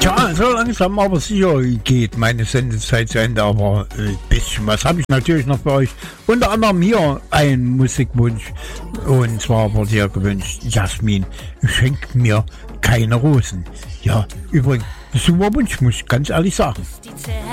Tja, so langsam aber sicher geht meine Sendezeit zu Ende, aber ein bisschen was habe ich natürlich noch für euch. Unter anderem hier ein Musikwunsch, und zwar wurde hier gewünscht, Jasmin, schenk mir keine Rosen. Ja, übrigens, super Wunsch, muss ich ganz ehrlich sagen.